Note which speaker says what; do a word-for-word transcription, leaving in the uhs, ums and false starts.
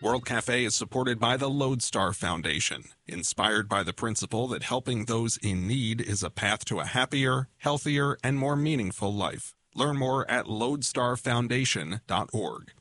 Speaker 1: World Cafe is supported by the Lodestar Foundation, inspired by the principle that helping those in need is a path to a happier, healthier, and more meaningful life. Learn more at lodestar foundation dot org.